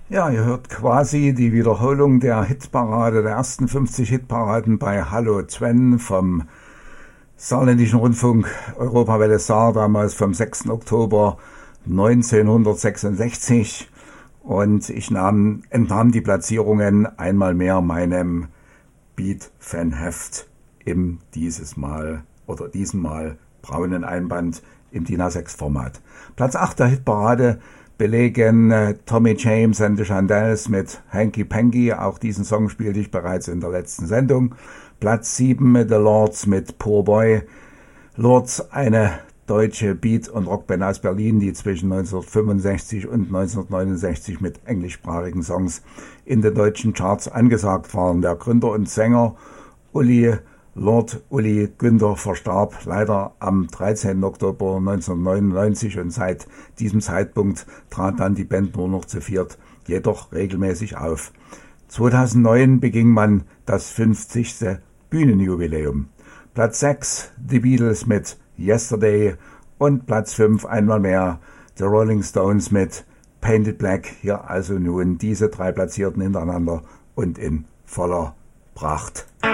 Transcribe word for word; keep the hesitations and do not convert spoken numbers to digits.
Ja, ihr hört quasi die Wiederholung der Hitparade, der ersten fünfzig Hitparaden bei Hallo Sven vom Saarländischen Rundfunk, Europawelle Saar, damals vom sechsten Oktober neunzehnhundertsechsundsechzig. Und ich nahm, entnahm die Platzierungen einmal mehr meinem Beat-Fan-Heft im dieses Mal oder diesem Mal braunen Einband im D I N A sechs Format. Platz acht der Hitparade belegen äh, Tommy James and the Chandels mit Hanky Panky. Auch diesen Song spielte ich bereits in der letzten Sendung. Platz sieben The Lords mit Poor Boy. Lords, eine deutsche Beat- und Rockband aus Berlin, die zwischen neunzehnhundertfünfundsechzig und neunzehnhundertneunundsechzig mit englischsprachigen Songs in den deutschen Charts angesagt waren. Der Gründer und Sänger Uli Lord Uli Günther verstarb leider am dreizehnten Oktober neunzehnhundertneunundneunzig und seit diesem Zeitpunkt trat dann die Band nur noch zu viert, jedoch regelmäßig auf. zweitausendneun beging man das fünfzigste Bühnenjubiläum. Platz sechs The Beatles mit Yesterday und Platz fünf einmal mehr The Rolling Stones mit Painted Black. Hier also nun diese drei Platzierten hintereinander und in voller Pracht.